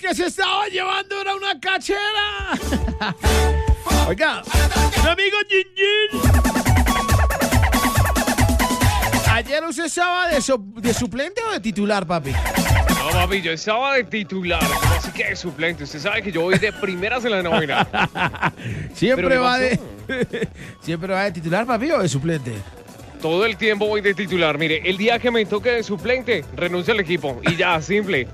que se estaba llevando era una cachera. Oiga, mi amigo Gin. ¿Ayer usted estaba de suplente o de titular, papi? No, papi, yo estaba de titular, como así que de suplente. Usted sabe que yo voy de primeras en la nómina. Siempre va de titular, papi, o de suplente. Todo el tiempo voy de titular. Mire, el día que me toque de suplente, renuncio al equipo. Y ya, simple.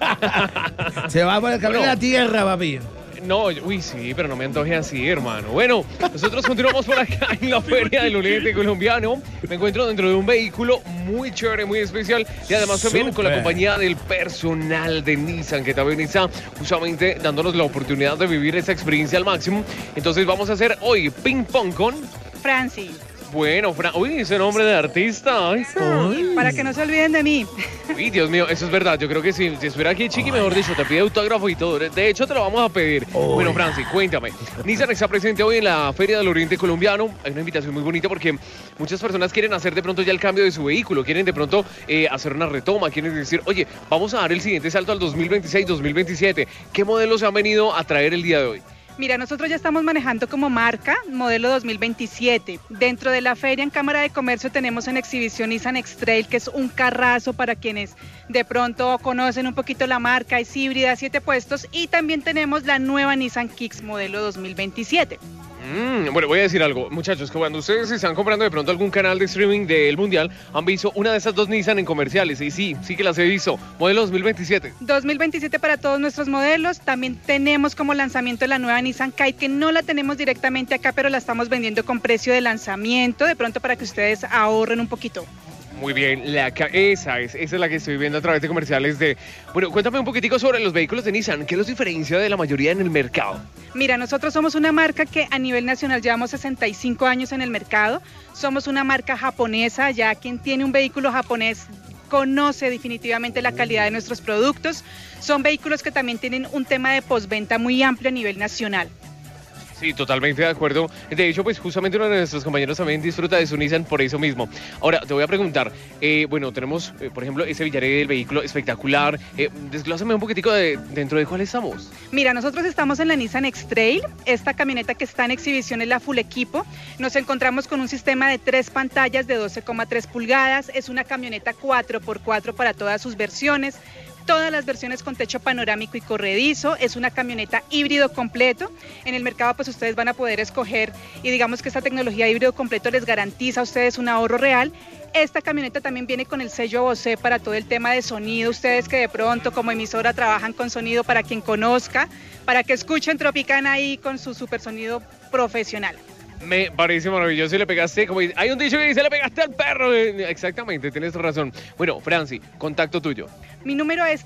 Se va por el camino de la tierra, papi. No, uy, sí, pero no me antoje así, hermano. Bueno, nosotros continuamos por acá en la Feria del Oriente Colombiano. Me encuentro dentro de un vehículo muy chévere, muy especial. Y además también con la compañía del personal de Nissan, que también está justamente dándonos la oportunidad de vivir esa experiencia al máximo. Entonces vamos a hacer hoy ping pong con Franci. Bueno, uy, ese nombre de artista. Ay, para que no se olviden de mí. Uy, Dios mío, eso es verdad. Yo creo que si estuviera aquí Chiqui, mejor dicho, te pide autógrafo y todo. De hecho, te lo vamos a pedir. Bueno, Franci, cuéntame. Nissan está presente hoy en la Feria del Oriente Colombiano. Hay una invitación muy bonita porque muchas personas quieren hacer de pronto ya el cambio de su vehículo. Quieren de pronto hacer una retoma. Quieren decir, oye, vamos a dar el siguiente salto al 2026-2027. ¿Qué modelos se han venido a traer el día de hoy? Mira, nosotros ya estamos manejando como marca modelo 2027. Dentro de la feria en Cámara de Comercio tenemos en exhibición Nissan X-Trail, que es un carrazo para quienes de pronto conocen un poquito la marca, es híbrida, 7 puestos, y también tenemos la nueva Nissan Kicks modelo 2027. Bueno, voy a decir algo, muchachos, que cuando ustedes están comprando de pronto algún canal de streaming del Mundial, han visto una de esas dos Nissan en comerciales, y sí que las he visto, modelo 2027. 2027 para todos nuestros modelos. También tenemos como lanzamiento la nueva Nissan Kite, que no la tenemos directamente acá, pero la estamos vendiendo con precio de lanzamiento, de pronto para que ustedes ahorren un poquito. Muy bien, esa es la que estoy viendo a través de comerciales de... Bueno, cuéntame un poquitico sobre los vehículos de Nissan. ¿Qué los diferencia de la mayoría en el mercado? Mira, nosotros somos una marca que a nivel nacional llevamos 65 años en el mercado. Somos una marca japonesa, ya quien tiene un vehículo japonés conoce definitivamente la calidad de nuestros productos. Son vehículos que también tienen un tema de postventa muy amplio a nivel nacional. Sí, totalmente de acuerdo. De hecho, pues justamente uno de nuestros compañeros también disfruta de su Nissan por eso mismo. Ahora, te voy a preguntar, bueno, tenemos, por ejemplo, ese Villaré del vehículo espectacular. Desglósame un poquitico dentro de cuál estamos. Mira, nosotros estamos en la Nissan X-Trail. Esta camioneta que está en exhibición es la Full Equipo. Nos encontramos con un sistema de 3 pantallas de 12,3 pulgadas. Es una camioneta 4x4 para todas sus versiones. Todas las versiones con techo panorámico y corredizo. Es una camioneta híbrido completo. En el mercado pues ustedes van a poder escoger, y digamos que esta tecnología híbrido completo les garantiza a ustedes un ahorro real. Esta camioneta también viene con el sello Bose para todo el tema de sonido. Ustedes que de pronto como emisora trabajan con sonido, para quien conozca, para que escuchen Tropicana ahí con su super sonido profesional. Me parece maravilloso y le pegaste, como dice, hay un dicho que dice, le pegaste al perro. Exactamente, tienes razón. Bueno, Franci, contacto tuyo. Mi número es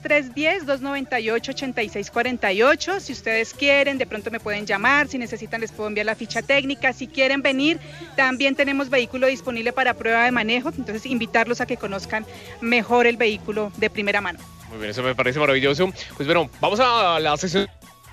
310-298-8648. Si ustedes quieren, de pronto me pueden llamar. Si necesitan, les puedo enviar la ficha técnica. Si quieren venir, también tenemos vehículo disponible para prueba de manejo. Entonces, invitarlos a que conozcan mejor el vehículo de primera mano. Muy bien, eso me parece maravilloso. Pues bueno, vamos a la sesión.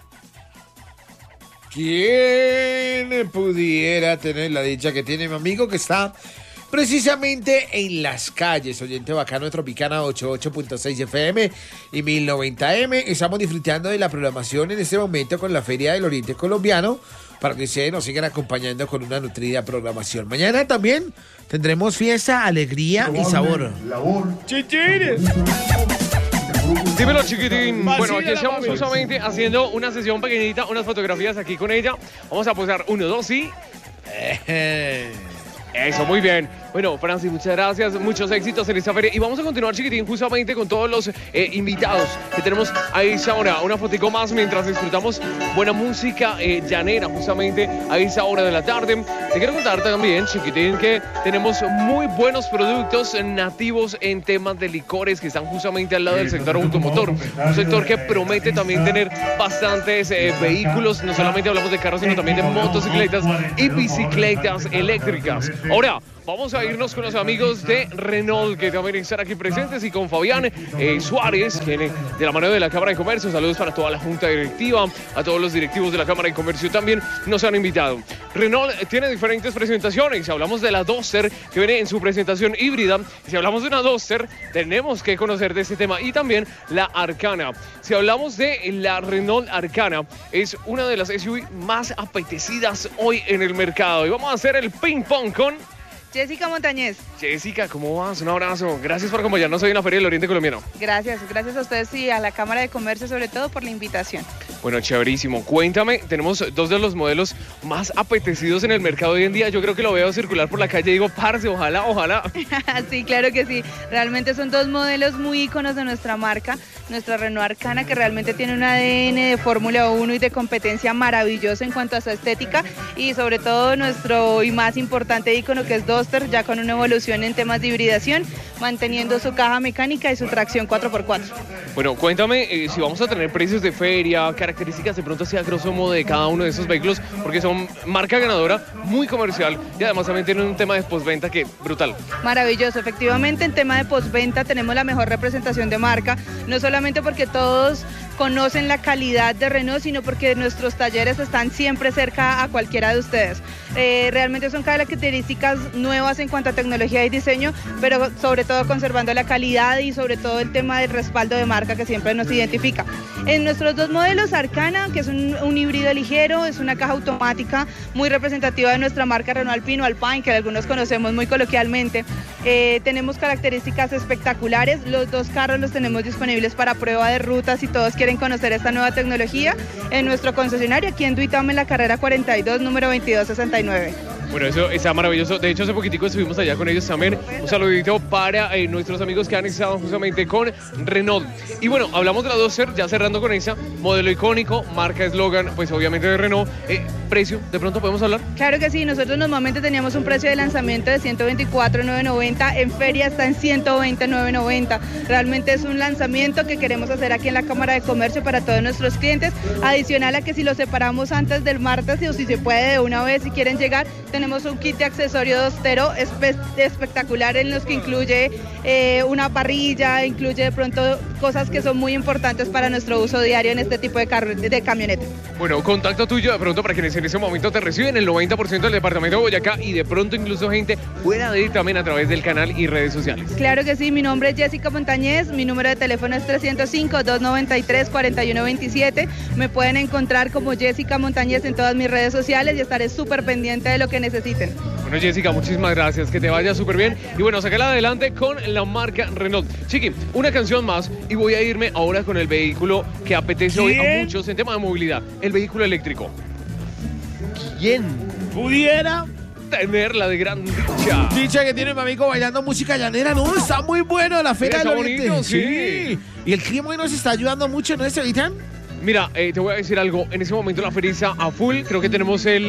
¿Quién pudiera tener la dicha que tiene mi amigo que está precisamente en las calles? Oyente bacano de Tropicana 88.6 FM y 1090M. Estamos disfrutando de la programación en este momento con la Feria del Oriente Colombiano, para que ustedes nos sigan acompañando con una nutrida programación. Mañana también tendremos fiesta, alegría y sabor. ¡Chichines! Dímelo, chiquitín. Bueno, aquí estamos justamente haciendo una sesión pequeñita, unas fotografías aquí con ella. Vamos a posar 1, 2 y... Eso, muy bien. Bueno, Franci, muchas gracias, muchos éxitos en esta feria. Y vamos a continuar, chiquitín, justamente con todos los invitados que tenemos a esa hora. Una fotico más mientras disfrutamos buena música llanera, justamente a esa hora de la tarde. Te quiero contar también, chiquitín, que tenemos muy buenos productos nativos en temas de licores que están justamente al lado del sector automotor. Un sector que promete también tener bastantes vehículos. No solamente hablamos de carros, sino también de motocicletas y bicicletas eléctricas. Ahora, vamos a irnos con los amigos de Renault, que también están aquí presentes, y con Fabián Suárez, que viene de la mano de la Cámara de Comercio. Saludos para toda la junta directiva, a todos los directivos de la Cámara de Comercio también nos han invitado. Renault tiene diferentes presentaciones. Si hablamos de la Duster, que viene en su presentación híbrida, si hablamos de una Duster, tenemos que conocer de este tema, y también la Arcana. Si hablamos de la Renault Arcana, es una de las SUV más apetecidas hoy en el mercado. Y vamos a hacer el ping pong con Jessica Montañez. Jessica, ¿cómo vas? Un abrazo. Gracias por acompañarnos hoy en la Feria del Oriente Colombiano. Gracias a ustedes y a la Cámara de Comercio sobre todo por la invitación. Bueno, chéverísimo. Cuéntame, tenemos dos de los modelos más apetecidos en el mercado hoy en día. Yo creo que lo veo circular por la calle y digo, parce, ojalá. Sí, claro que sí. Realmente son dos modelos muy íconos de nuestra marca. Nuestra Renault Arcana, que realmente tiene un ADN de Fórmula 1 y de competencia maravilloso en cuanto a su estética, y sobre todo nuestro y más importante ícono, que es Duster, ya con una evolución en temas de hibridación, manteniendo su caja mecánica y su tracción 4x4. Bueno, cuéntame si vamos a tener precios de feria, características de pronto así a grosso modo de cada uno de esos vehículos, porque son marca ganadora, muy comercial, y además también tienen un tema de postventa que brutal. Maravilloso, efectivamente en tema de postventa tenemos la mejor representación de marca, no solamente porque todos conocen la calidad de Renault, sino porque nuestros talleres están siempre cerca a cualquiera de ustedes. Realmente son características nuevas en cuanto a tecnología y diseño, pero sobre todo conservando la calidad y sobre todo el tema del respaldo de marca que siempre nos identifica. En nuestros dos modelos, Arcana, que es un híbrido ligero, es una caja automática muy representativa de nuestra marca Renault Alpine o Alpine, que algunos conocemos muy coloquialmente. Tenemos características espectaculares, los dos carros los tenemos disponibles para prueba de rutas si todos quieren conocer esta nueva tecnología en nuestro concesionario aquí en Duitama, en la carrera 42, número 2269. Bueno, eso está maravilloso. De hecho, hace poquitico estuvimos allá con ellos también. Un saludito para nuestros amigos que han estado justamente con Renault. Y bueno, hablamos de la Duster, ya cerrando con esa, modelo icónico, marca eslogan, pues obviamente de Renault. ¿Precio? ¿De pronto podemos hablar? Claro que sí, nosotros normalmente teníamos un precio de lanzamiento de 124.990, en feria está en 120.990. Realmente es un lanzamiento que queremos hacer aquí en la Cámara de Comercio para todos nuestros clientes. Adicional a que si lo separamos antes del martes, o si se puede de una vez, si quieren llegar, tenemos un kit de accesorio Dustero espectacular, en los que incluye una parrilla, incluye de pronto cosas que son muy importantes para nuestro uso diario en este tipo de camioneta. Bueno, contacto tuyo de pronto para quienes en ese momento te reciben el 90% del departamento de Boyacá, y de pronto incluso gente fuera de ir también a través del canal y redes sociales. Claro que sí, mi nombre es Jessica Montañez, mi número de teléfono es 305-293-4127. Me pueden encontrar como Jessica Montañez en todas mis redes sociales y estaré súper pendiente de lo que necesiten. Bueno, Jessica, muchísimas gracias, que te vaya súper bien. Y bueno, sácala adelante con la marca Renault. Chiqui, una canción más y voy a irme ahora con el vehículo que apetece hoy a muchos en tema de movilidad, el vehículo eléctrico. ¿Quién pudiera tener la de gran dicha? Dicha que tiene mi amigo bailando música llanera, ¿no? Está muy bueno la Feria del Oriente. Bonito, sí. Y el clima hoy nos está ayudando mucho, ¿no, Esteban? Mira, te voy a decir algo. En ese momento la feria está a full. Creo que tenemos el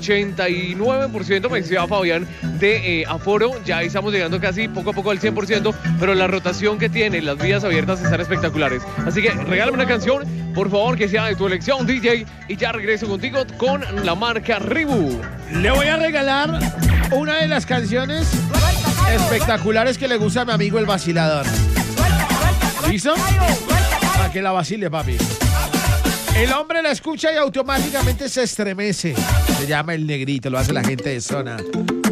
89%, me decía Fabián, de aforo. Ya estamos llegando casi poco a poco al 100%, pero la rotación que tiene, las vías abiertas están espectaculares. Así que regálame una canción, por favor, que sea de tu elección, DJ, y ya regreso contigo con la marca Reebok. Le voy a regalar una de las canciones espectaculares que le gusta a mi amigo el vacilador. ¿Listo? Para que la vacile, papi. El hombre la escucha y automáticamente se estremece. Se llama El Negrito, lo hace la gente de zona.